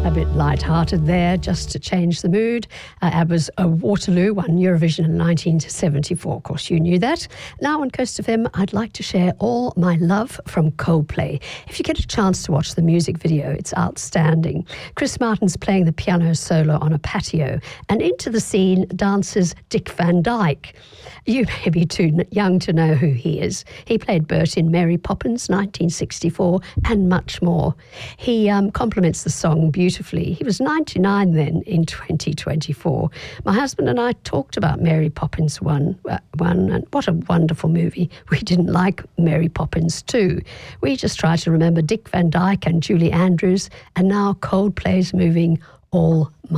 A bit light-hearted there, just to change the mood. ABBA's Waterloo won Eurovision in 1974. Of course, you knew that. Now on Coast FM, I'd like to share All My Love from Coldplay. If you get a chance to watch the music video, it's outstanding. Chris Martin's playing the piano solo on a patio, and into the scene dances Dick Van Dyke. You may be too young to know who he is. He played Bert in Mary Poppins, 1964, and much more. He complements the song beautifully. He was 99 then in 2024. My husband and I talked about Mary Poppins 1, and what a wonderful movie. We didn't like Mary Poppins 2. We just try to remember Dick Van Dyke and Julie Andrews, and now Coldplay's moving All My